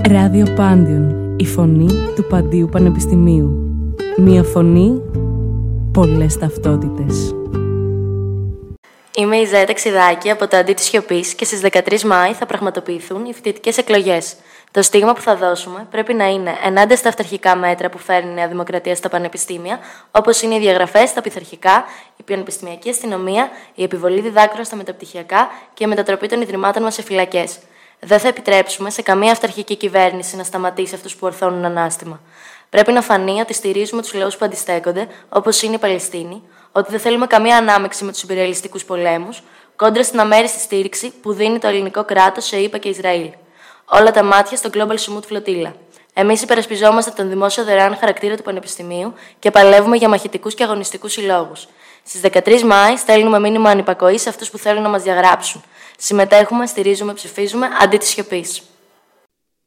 Ράδιο Πάντιον, η φωνή του Παντίου Πανεπιστημίου. Μία φωνή, πολλές ταυτότητες. Είμαι η Ζέτα Ξηδάκη από το Αντί της Σιωπής και στις 13 Μάη θα πραγματοποιηθούν οι φοιτητικές εκλογές. Το στίγμα που θα δώσουμε πρέπει να είναι ενάντια στα αυταρχικά μέτρα που φέρνει η Νέα Δημοκρατία στα πανεπιστήμια, όπως είναι οι διαγραφές στα πειθαρχικά, η πανεπιστημιακή αστυνομία, η επιβολή διδάκτρων στα μεταπτυχιακά και η μετατροπή των ιδρυμάτων μας σε φυλακές. Δεν θα επιτρέψουμε σε καμία αυταρχική κυβέρνηση να σταματήσει αυτούς που ορθώνουν ανάστημα. Πρέπει να φανεί ότι στηρίζουμε τους λαούς που αντιστέκονται, όπως είναι η Παλαιστίνη, ότι δεν θέλουμε καμία ανάμειξη με τους ιμπεριαλιστικούς πολέμους, κόντρα στην αμέριστη στήριξη που δίνει το ελληνικό κράτος σε ΗΠΑ και Ισραήλ. Όλα τα μάτια στο Global Summit Flotilla. Εμείς υπερασπιζόμαστε τον δημόσιο δωρεάν χαρακτήρα του Πανεπιστημίου και παλεύουμε για μαχητικούς και αγωνιστικούς συλλόγους. Στις 13 Μάη στέλνουμε μήνυμα ανυπακοής σε αυτούς που θέλουν να μας διαγράψουν. Συμμετέχουμε, στηρίζουμε, ψηφίζουμε αντί της σιωπής.